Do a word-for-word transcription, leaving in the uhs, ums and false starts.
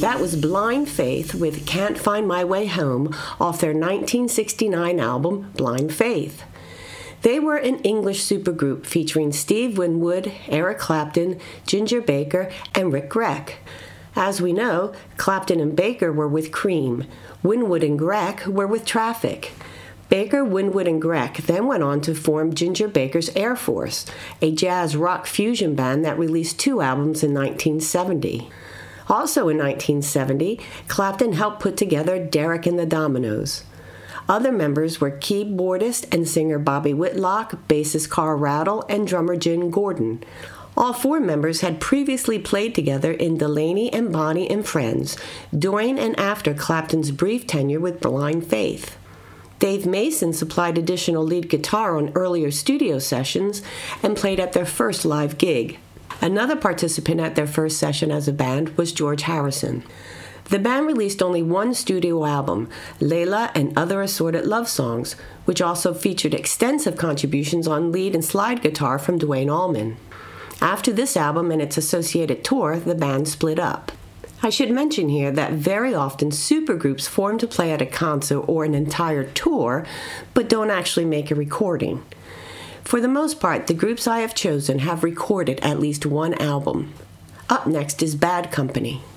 That was Blind Faith with Can't Find My Way Home off their nineteen sixty-nine album, Blind Faith. They were an English supergroup featuring Steve Winwood, Eric Clapton, Ginger Baker, and Rick Gregg. As we know, Clapton and Baker were with Cream. Winwood and Gregg were with Traffic. Baker, Winwood, and Gregg then went on to form Ginger Baker's Air Force, a jazz rock fusion band that released two albums in nineteen seventy. Also in nineteen seventy, Clapton helped put together Derek and the Dominos. Other members were keyboardist and singer Bobby Whitlock, bassist Carl Rattle, and drummer Jim Gordon. All four members had previously played together in Delaney and Bonnie and Friends during and after Clapton's brief tenure with Blind Faith. Dave Mason supplied additional lead guitar on earlier studio sessions and played at their first live gig. Another participant at their first session as a band was George Harrison. The band released only one studio album, Layla and Other Assorted Love Songs, which also featured extensive contributions on lead and slide guitar from Duane Allman. After this album and its associated tour, the band split up. I should mention here that very often supergroups form to play at a concert or an entire tour, but don't actually make a recording. For the most part, the groups I have chosen have recorded at least one album. Up next is Bad Company.